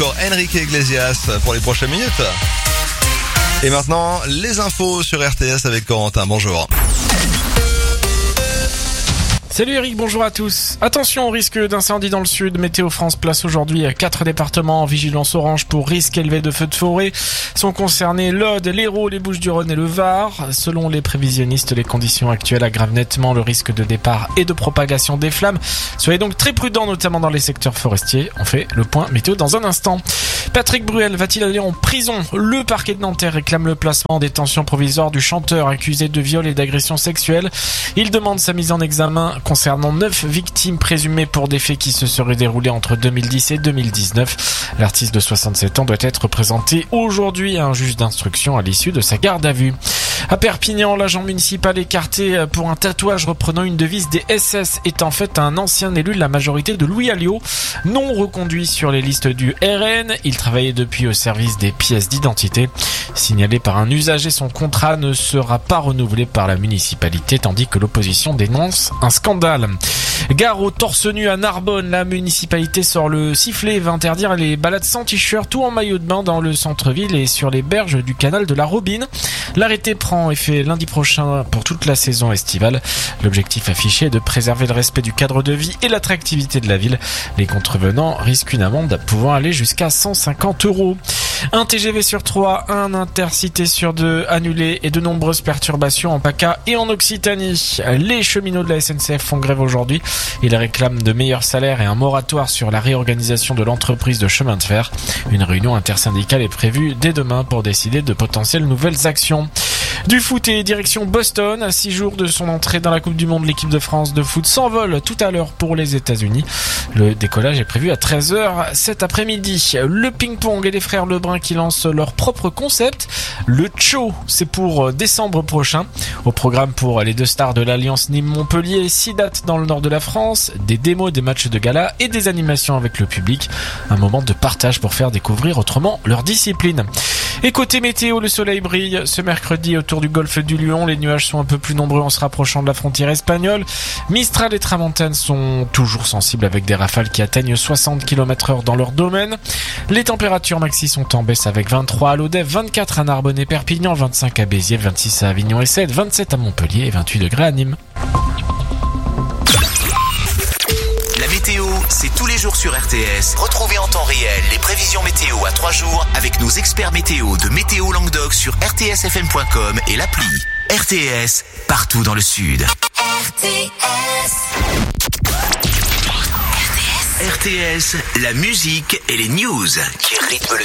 encore Enrique Iglesias pour les prochaines minutes. Et maintenant, les infos sur RTS avec Corentin. Bonjour. Salut Eric, bonjour à tous. Attention au risque d'incendie dans le sud. Météo France place aujourd'hui 4 départements en vigilance orange pour risque élevé de feux de forêt. Sont concernés l'Aude, l'Hérault, les Bouches-du-Rhône et le Var. Selon les prévisionnistes, les conditions actuelles aggravent nettement le risque de départ et de propagation des flammes. Soyez donc très prudents, notamment dans les secteurs forestiers. On fait le point météo dans un instant. Patrick Bruel va-t-il aller en prison? Le parquet de Nanterre réclame le placement en détention provisoire du chanteur accusé de viol et d'agression sexuelle. Il demande sa mise en examen concernant 9 victimes présumées pour des faits qui se seraient déroulés entre 2010 et 2019. L'artiste de 67 ans doit être présenté aujourd'hui à un juge d'instruction à l'issue de sa garde à vue. À Perpignan, l'agent municipal écarté pour un tatouage reprenant une devise des SS est en fait un ancien élu de la majorité de Louis Alliot, non reconduit sur les listes du RN. Il travaillait depuis au service des pièces d'identité. Signalé par un usager, son contrat ne sera pas renouvelé par la municipalité, tandis que l'opposition dénonce un scandale. Gare au torse nu à Narbonne, la municipalité sort le sifflet et va interdire les balades sans t-shirt ou en maillot de bain dans le centre-ville et sur les berges du canal de la Robine. L'arrêté prend effet lundi prochain pour toute la saison estivale. L'objectif affiché est de préserver le respect du cadre de vie et l'attractivité de la ville. Les contrevenants risquent une amende pouvant aller jusqu'à 150 €. Un TGV sur 3, un intercité sur 2 annulé et de nombreuses perturbations en PACA et en Occitanie. Les cheminots de la SNCF font grève aujourd'hui. Ils réclament de meilleurs salaires et un moratoire sur la réorganisation de l'entreprise de chemin de fer. Une réunion intersyndicale est prévue dès demain pour décider de potentielles nouvelles actions. Du foot et direction Boston. À 6 jours de son entrée dans la Coupe du Monde, l'équipe de France de foot s'envole tout à l'heure pour les États-Unis. Le décollage est prévu à 13h cet après-midi. Le ping-pong et les frères Lebrun qui lancent leur propre concept. Le Cho, c'est pour décembre prochain. Au programme pour les deux stars de l'Alliance Nîmes-Montpellier, 6 dates dans le nord de la France, des démos, des matchs de gala et des animations avec le public. Un moment de partage pour faire découvrir autrement leur discipline. Et côté météo, le soleil brille ce mercredi autour du golfe du Lion. Les nuages sont un peu plus nombreux en se rapprochant de la frontière espagnole. Mistral et Tramontane sont toujours sensibles avec des rafales qui atteignent 60 km/h dans leur domaine. Les températures maxi sont en baisse avec 23 à Lodève, 24 à Narbonne et Perpignan, 25 à Béziers, 26 à Avignon et 7, 27 à Montpellier et 28 degrés à Nîmes. La météo, c'est tous les jours sur RTS. Retrouvez en temps réel les prévisions météo à 3 jours avec nos experts météo de Météo Languedoc sur rtsfm.com et l'appli. RTS, partout dans le sud. RTS, la musique et les news qui rythment le